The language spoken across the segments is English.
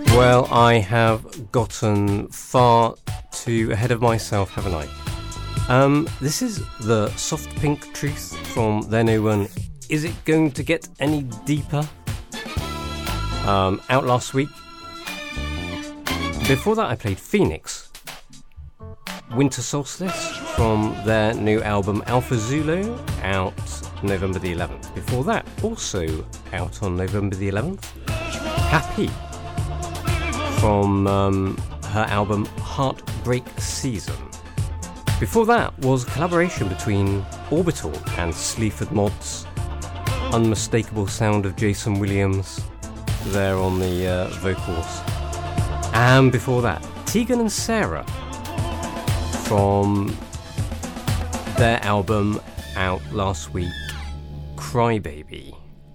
Well, I have gotten far too ahead of myself, haven't I? This is the Soft Pink Truth from their new one, Is It Going to Get Any Deeper? Out last week. Before that I played Phoenix, Winter Solstice from their new album Alpha Zulu, out November the 11th. Before that, also out on November the 11th, Happy from her album Heartbreak Season. Before that was a collaboration between Orbital and Sleaford Mods, unmistakable sound of Jason Williams there on the vocals. And before that, Tegan and Sarah from their album out last week, Crybaby.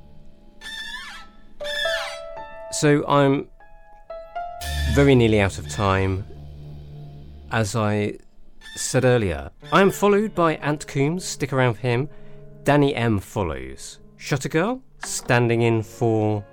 So I'm very nearly out of time. As I said earlier, I am followed by Ant Coombs, stick around for him. Danny M follows. Shutter Girl, standing in for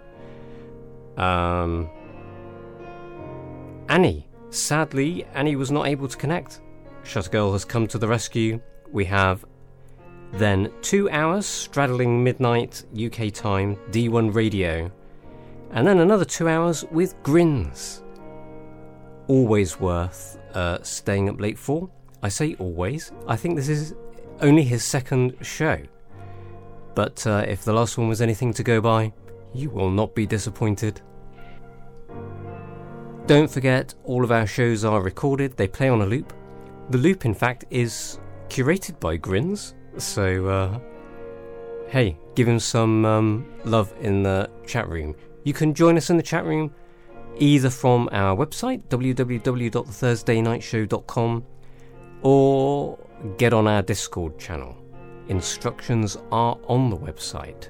Annie. Sadly, Annie was not able to connect. Shutter Girl has come to the rescue. We have then 2 hours straddling midnight UK time, D1 Radio, and then another 2 hours with Grins. Always worth staying up late for. I say always. I think this is only his second show. But if the last one was anything to go by, you will not be disappointed. Don't forget, all of our shows are recorded. They play on a loop. The loop, in fact, is curated by Grins. So, hey, give him some love in the chat room. You can join us in the chat room either from our website, www.thethursaynightshow.com, or get on our Discord channel. Instructions are on the website.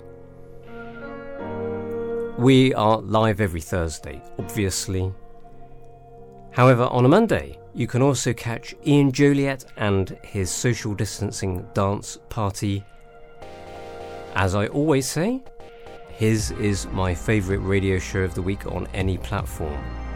We are live every Thursday, obviously. However, on a Monday, you can also catch Ian Joliet and his social distancing dance party. As I always say, his is my favourite radio show of the week on any platform.